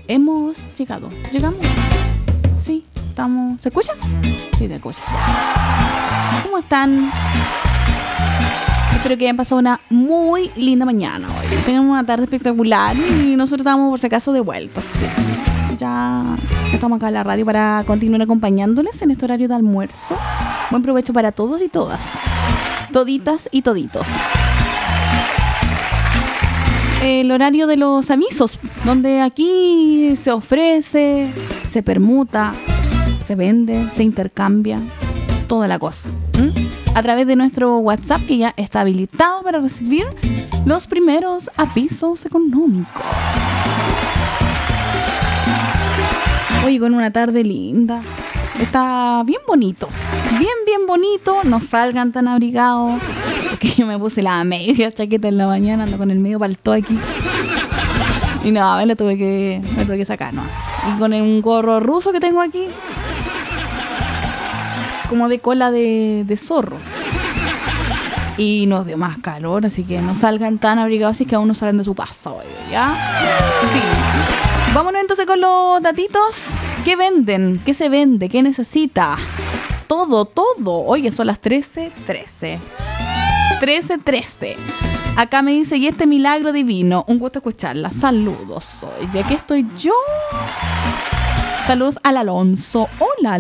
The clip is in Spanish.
hemos llegado. ¿Llegamos? Sí, estamos... ¿Se escucha? Sí, se escucha. ¿Cómo están? Espero que hayan pasado una muy linda mañana hoy. Tenemos una tarde espectacular y nosotros estamos por si acaso de vuelta. Sí. Ya estamos acá en la radio para continuar acompañándoles en este horario de almuerzo. Buen provecho para todos y todas. Toditas y toditos. El horario de los avisos, donde aquí se ofrece, se permuta, se vende, se intercambia, toda la cosa. A través de nuestro WhatsApp, que ya está habilitado para recibir los primeros avisos económicos. Oye, con una tarde linda. Está bien bonito. Bien bonito. No salgan tan abrigados. Porque yo me puse la media chaqueta en la mañana, ando con el medio palto aquí. Y no, me tuve que sacar, no. Y con un gorro ruso que tengo aquí, como de cola de zorro. Y nos dio más calor, así que no salgan tan abrigados, así que aún no salen de su casa hoy, ¿ya? Sí. Vámonos entonces con los datitos. ¿Qué venden? ¿Qué se vende? ¿Qué necesita? Todo. Oye, son las 13:13. 13:13. Acá me dice, y este milagro divino. Un gusto escucharla. Saludos. Oye, aquí estoy yo. Saludos al Alonso. Hola.